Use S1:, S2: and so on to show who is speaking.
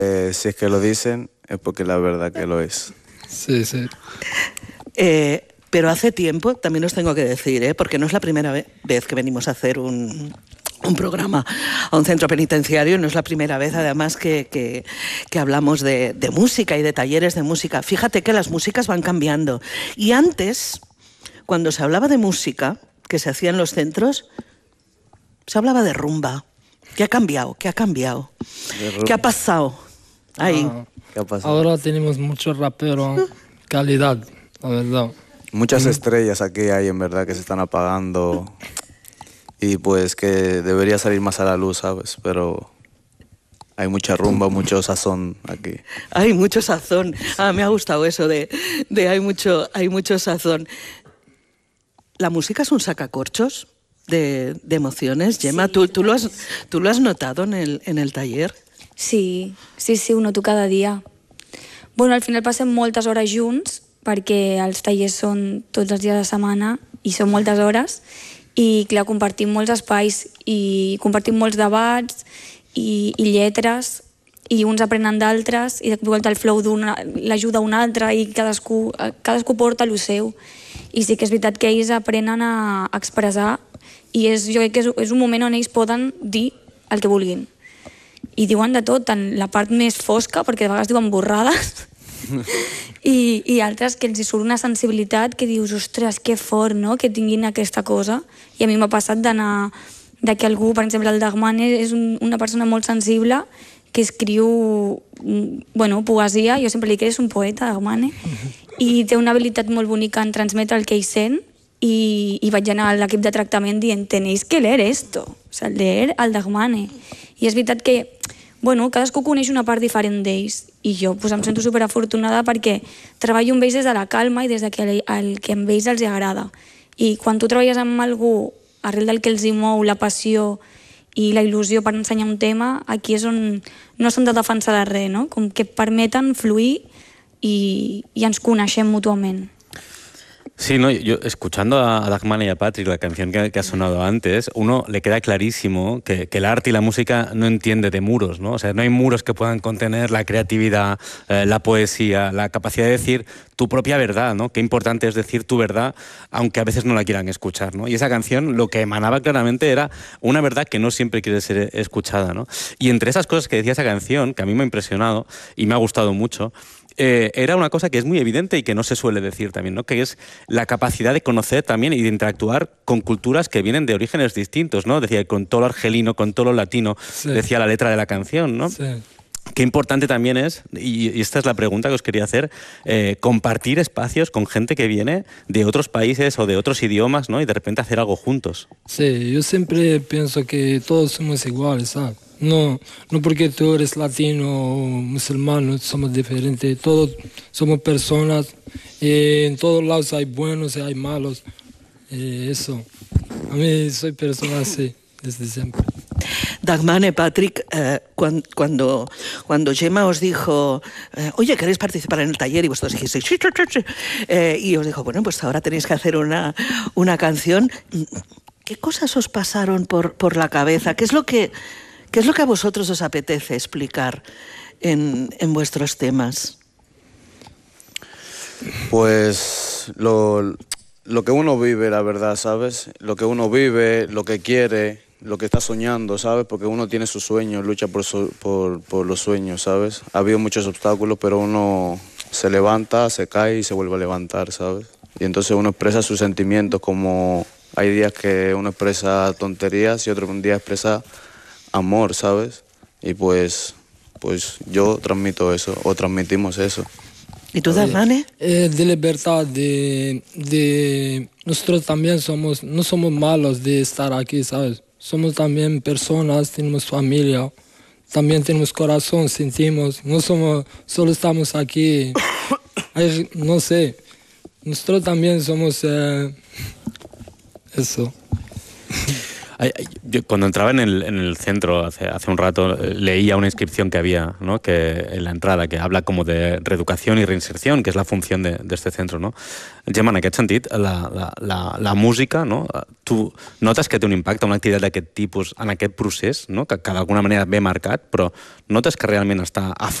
S1: Si es que lo dicen, es porque la verdad que lo es.
S2: Sí, sí.
S3: Pero hace tiempo, también os tengo que decir, porque no es la primera vez que venimos a hacer un programa a un centro penitenciario, no es la primera vez además que hablamos de música y de talleres de música. Fíjate que las músicas van cambiando. Y antes, cuando se hablaba de música, que se hacía en los centros, se hablaba de rumba. ¿Qué ha cambiado? ¿Qué ha cambiado? ¿Qué ha pasado? Ahí.
S1: ¿Qué ha pasado?
S2: Ahora tenemos mucho rapero, calidad, la verdad.
S1: Muchas estrellas aquí hay en verdad que se están apagando y pues que debería salir más a la luz, ¿sabes? Pero hay mucha rumba, mucho sazón aquí.
S3: Hay mucho sazón. Me ha gustado eso de hay mucho sazón. ¿La música es un sacacorchos de emociones, Gemma?
S4: Sí.
S3: ¿Tú lo has notado en el taller?
S4: Sí, ho noto cada dia. Bueno, al final passem moltes hores junts, perquè els tallers són tots els dies de setmana i són moltes hores, i clar, compartim molts espais i compartim molts debats i lletres, i uns aprenen d'altres, i de cop i volta el flow l'ajuda un altre, i cadascú porta el seu. I sí que és veritat que ells aprenen a expressar, i jo crec que és un moment on ells poden dir el que vulguin. I diuen de tot, tant la part més fosca, perquè de vegades diuen borrades, i altres que els hi surt una sensibilitat que dius, ostres, que fort, no?, que tinguin aquesta cosa. I a mi m'ha passat d'anar, que algú, per exemple, el Dagmane és una persona molt sensible que escriu poesia, jo sempre li dic que és un poeta, Dagmane, i té una habilitat molt bonica en transmetre el que ell sent, i vaig anar a l'equip de tractament dient, tenéis que leer esto, o sea, leer el Dagmane. I és veritat que cadascú coneix una part diferent d'ells, i jo em sento superafortunada perquè treballo amb ells des de la calma i des de que el que amb ells els agrada. I quan tu treballes amb algú arrel del que els hi mou, la passió i la il·lusió per ensenyar un tema, aquí és on no s'han de defensar de res, no? Com que permeten fluir i ens coneixem mútuament.
S5: Sí, no, yo escuchando a Dagmane y a Patrick, la canción que ha sonado antes, uno le queda clarísimo que el arte y la música no entiende de muros, ¿no? O sea, no hay muros que puedan contener la creatividad, la poesía, la capacidad de decir tu propia verdad, ¿no? Qué importante es decir tu verdad, aunque a veces no la quieran escuchar, ¿no? Y esa canción lo que emanaba claramente era una verdad que no siempre quiere ser escuchada, ¿no? Y entre esas cosas que decía esa canción, que a mí me ha impresionado y me ha gustado mucho, era una cosa que es muy evidente y que no se suele decir también, ¿no? Que es la capacidad de conocer también y de interactuar con culturas que vienen de orígenes distintos, ¿no? Decía, con todo lo argelino, con todo lo latino, sí. Decía la letra de la canción, ¿no? Sí. Qué importante también es, y esta es la pregunta que os quería hacer, compartir espacios con gente que viene de otros países o de otros idiomas, ¿no? Y de repente hacer algo juntos.
S2: Sí, yo siempre pienso que todos somos iguales, ¿sabes? No porque tú eres latino o musulmán, somos diferentes, todos somos personas, en todos lados hay buenos y hay malos, eso. A mí soy persona así, desde siempre.
S3: Dagmane, Patrick, cuando Gemma os dijo, oye, ¿queréis participar en el taller? Y vosotros dijisteis, sí, y os dijo, bueno, pues ahora tenéis que hacer una canción. ¿Qué cosas os pasaron por la cabeza? ¿Qué es lo que a vosotros os apetece explicar en vuestros temas?
S1: Pues lo que uno vive, la verdad, ¿sabes? Lo que uno vive, lo que quiere, lo que está soñando, ¿sabes? Porque uno tiene sus sueños, lucha por los sueños, ¿sabes? Ha habido muchos obstáculos, pero uno se levanta, se cae y se vuelve a levantar, ¿sabes? Y entonces uno expresa sus sentimientos, como hay días que uno expresa tonterías y otro día expresa amor, ¿sabes? Y pues yo transmito eso, o transmitimos eso.
S3: ¿Y tú, Dagmane?
S2: De libertad, de nosotros también no somos malos de estar aquí, ¿sabes? Somos también personas, tenemos familia, también tenemos corazón, sentimos, no somos, solo estamos aquí, no sé, nosotros también somos eso.
S5: Yo cuando entraba en el centro hace un rato leía una inscripción que había, ¿no? Que en la entrada que habla como de reeducación y reinserción, que és la funció d'este centre, no? Gemma, en aquest sentit, la música, no? Tu notes que té un impacte, una activitat d'aquest tipus en aquest procés, no? Que d'alguna manera ve marcat, però notes que realment està